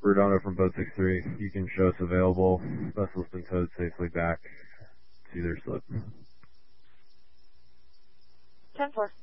Redondo from Boat 63. You can show us available. Vessel's been towed safely back to their slip. 10-4.